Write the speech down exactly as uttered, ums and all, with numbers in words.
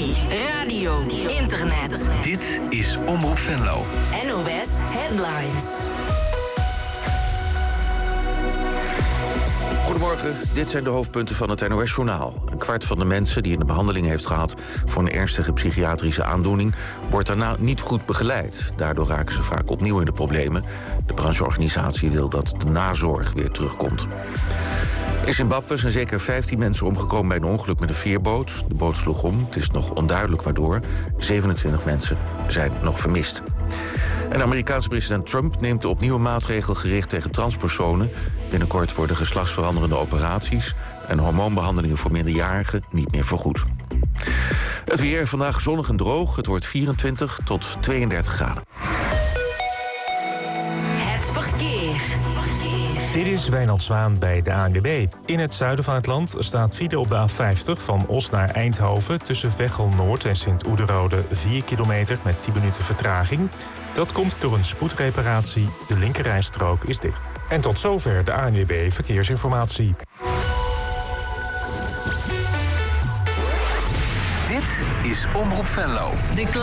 televisie, radio, internet. Dit is Omroep Venlo. N O S Headlines. Goedemorgen, dit zijn de hoofdpunten van het N O S-journaal. Een kwart van de mensen die een behandeling heeft gehad voor een ernstige psychiatrische aandoening wordt daarna niet goed begeleid. Daardoor raken ze vaak opnieuw in de problemen. De brancheorganisatie wil dat de nazorg weer terugkomt. In Zimbabwe zijn zeker vijftien mensen omgekomen bij een ongeluk met een veerboot. De boot sloeg om, het is nog onduidelijk waardoor. zevenentwintig mensen zijn nog vermist. En de Amerikaanse president Trump neemt de opnieuw maatregel gericht tegen transpersonen. Binnenkort worden geslachtsveranderende operaties en hormoonbehandelingen voor minderjarigen niet meer vergoed. Het weer vandaag zonnig en droog. Het wordt vierentwintig tot tweeëndertig graden. Het verkeer. Dit is Wijnald Zwaan bij de A N W B. In het zuiden van het land staat file op de A vijftig van Os naar Eindhoven tussen Veghel Noord en Sint-Oederode vier kilometer met tien minuten vertraging. Dat komt door een spoedreparatie. De linkerrijstrook is dicht. En tot zover de A N W B Verkeersinformatie. Dit is Omroep Venlo. De